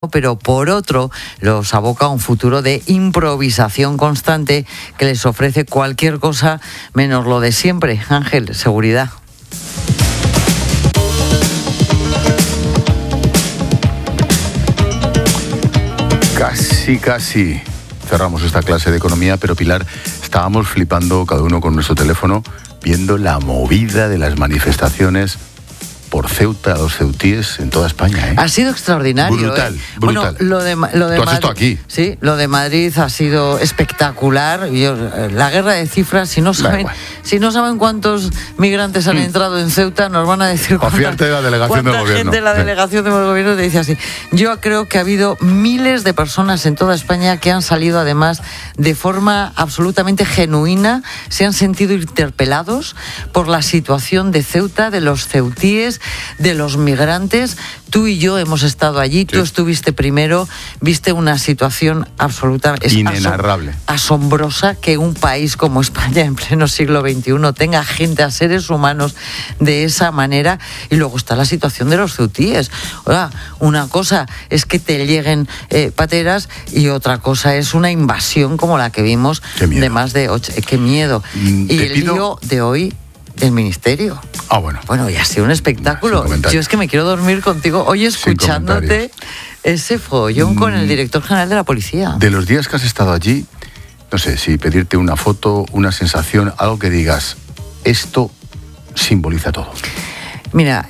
pero por otro los aboca a un futuro de improvisación constante que les ofrece cualquier cosa menos lo de siempre. Ángel, seguridad. Casi cerramos esta clase de economía, pero Pilar, estábamos flipando cada uno con nuestro teléfono viendo la movida de las manifestaciones por Ceuta, los ceutíes en toda España, ¿eh? Ha sido extraordinario. Brutal. Bueno, lo de ¿Tú has estado aquí? Sí, lo de Madrid ha sido espectacular. La guerra de cifras, si no saben cuántos migrantes han entrado en Ceuta, nos van a decir cuánta de la delegación del gobierno. Gente de la delegación del gobierno te dice así. Yo creo que ha habido miles de personas en toda España que han salido además de forma absolutamente genuina, se han sentido interpelados por la situación de Ceuta, de los ceutíes, de los migrantes. Tú y yo hemos estado allí, sí. Tú estuviste primero, viste una situación absolutamente inenarrable, asombrosa, que un país como España en pleno siglo XXI tenga gente, a seres humanos de esa manera. Y luego está la situación de los ceutíes. Ahora, una cosa es que te lleguen pateras y otra cosa es una invasión como la que vimos de más de 8. ¡Qué miedo! Y el lío de hoy del ministerio. Bueno, y ha sido un espectáculo. Yo es que me quiero dormir contigo hoy escuchándote ese follón con el director general de la policía. De los días que has estado allí, no sé, si pedirte una foto, una sensación, algo que digas, esto simboliza todo. Mira,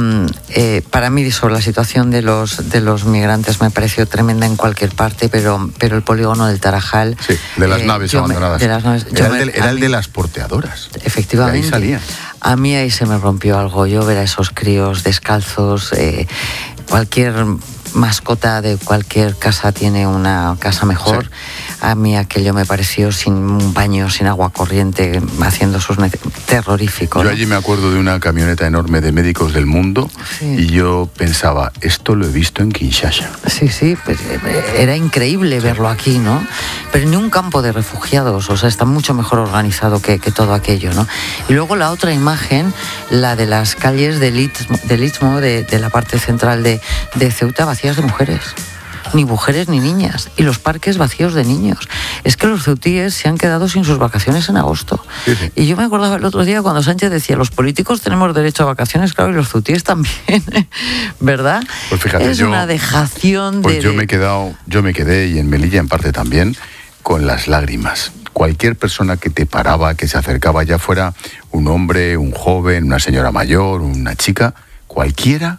para mí sobre la situación de los migrantes me pareció tremenda en cualquier parte, pero el polígono del Tarajal... Sí, de las naves abandonadas. Era el de las porteadoras. Efectivamente. De ahí salía. A mí ahí se me rompió algo. Yo ver a esos críos descalzos, cualquier mascota de cualquier casa tiene una casa mejor. Sí. A mí aquello me pareció sin un baño, sin agua corriente, haciendo sus terrorífico. Yo allí me acuerdo de una camioneta enorme de Médicos del Mundo, sí. Y yo pensaba, esto lo he visto en Kinshasa. Sí, pues era increíble verlo aquí, ¿no? Pero ni un campo de refugiados, o sea, está mucho mejor organizado que todo aquello, ¿no? Y luego la otra imagen, la de las calles del Istmo, de la parte central de Ceuta, vacías de mujeres. Ni mujeres ni niñas, y los parques vacíos de niños. Es que los ceutíes se han quedado sin sus vacaciones en agosto. Sí. Y yo me acordaba el otro día cuando Sánchez decía, los políticos tenemos derecho a vacaciones, claro, y los ceutíes también, ¿verdad? Pues fíjate, es una dejación pues yo me quedé, y en Melilla en parte también, con las lágrimas. Cualquier persona que te paraba, que se acercaba, ya fuera un hombre, un joven, una señora mayor, una chica, cualquiera,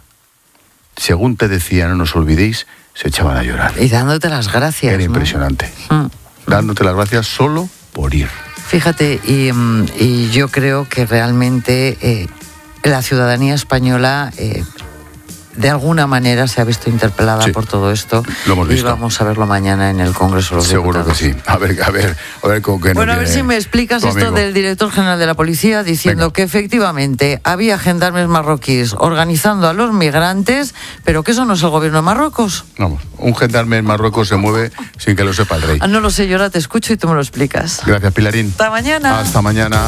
según te decía, no nos olvidéis, se echaban a llorar. Y dándote las gracias. Era impresionante. Dándote las gracias solo por ir. Fíjate, y yo creo que realmente la ciudadanía española de alguna manera se ha visto interpelada por todo esto. Lo hemos visto. Y vamos a verlo mañana en el Congreso de los Diputados. Seguro que sí. A ver con qué. Bueno, a ver si me explicas esto del director general de la policía diciendo que efectivamente había gendarmes marroquíes organizando a los migrantes, pero que eso no es el gobierno de Marruecos. Vamos, un gendarme en Marruecos se mueve sin que lo sepa el rey. No lo sé, yo ahora te escucho y tú me lo explicas. Gracias, Pilarín. Hasta mañana. Hasta mañana.